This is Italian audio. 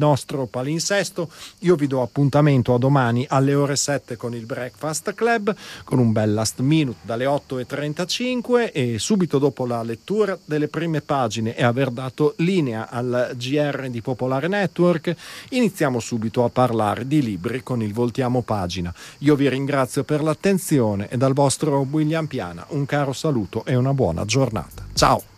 nostro palinsesto. Io vi do appuntamento a domani alle ore 7 con il Breakfast Club, con un bel last minute dalle 8:35 e subito dopo la lettura delle prime pagine e aver dato linea al GR di Popolare Network iniziamo subito a parlare di libri con il Voltiamo Pagina. Io vi ringrazio per l'attenzione e dal vostro William Piana un caro saluto e una buona giornata. Ciao!